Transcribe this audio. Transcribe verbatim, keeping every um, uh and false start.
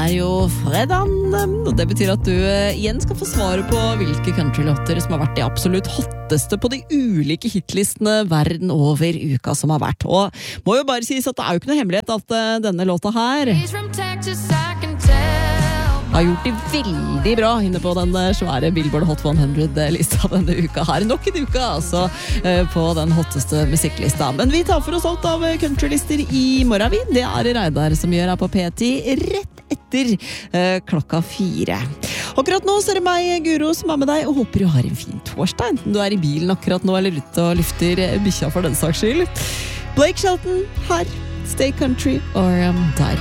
er jo fredag, og det betyr at du igjen skal få svare på hvilke countrylåter som har vært de absolutt hotteste på de ulike hitlistene verden over uka som har vært. Og må jo bare sies at det er jo ikke noe hemmelighet at denne låta her har gjort det veldig bra inne på den svære Billboard Hot hundre-lista denne uka her. Nok en uke altså på den hotteste musikklista. Men vi tar for oss alt av countrylister i morgen. Det er Reidar som gjør her på P ti rett etter eh, klokka fire. Akkurat nå så er det meg, Guro, som er med deg, og håper du har en fin torsdag, enten du er i bilen akkurat nå eller ute og lufter bikkja for den saks skyld. Blake Shelton her, Stay Country or um, Die